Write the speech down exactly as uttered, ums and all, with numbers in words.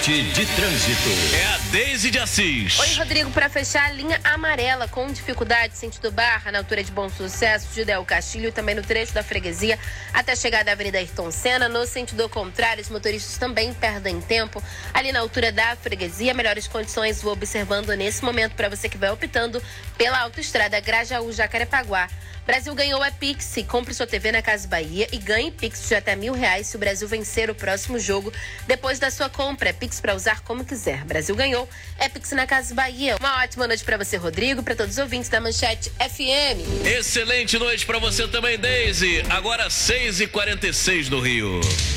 Manchete de trânsito. É a Deise de Assis. Oi, Rodrigo, para fechar a linha amarela com dificuldade, sentido Barra, na altura de Bom Sucesso, de Del Castilho, também no trecho da Freguesia, até a chegada da Avenida Ayrton Senna. No sentido contrário, os motoristas também perdem tempo ali na altura da Freguesia. Melhores condições vou observando nesse momento para você que vai optando pela autoestrada Grajaú-Jacarepaguá. Brasil ganhou a Pix. Compre sua T V na Casa Bahia e ganhe Pix de até mil reais se o Brasil vencer o próximo jogo depois da sua compra. É Pix para usar como quiser. Brasil ganhou, é Pix na Casa Bahia. Uma ótima noite para você, Rodrigo, para todos os ouvintes da Manchete F M. Excelente noite para você também, Deise. Agora seis e quarenta e seis do Rio.